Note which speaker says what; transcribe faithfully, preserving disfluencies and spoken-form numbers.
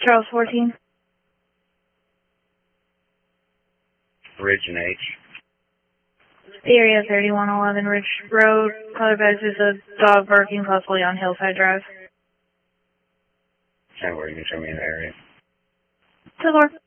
Speaker 1: Charles fourteen.
Speaker 2: Ridge and H.
Speaker 1: Area thirty-one eleven Ridge Road. Otherwise, there's a dog barking possibly on Hillside Drive.
Speaker 2: And where you can show me an area.
Speaker 1: ten four.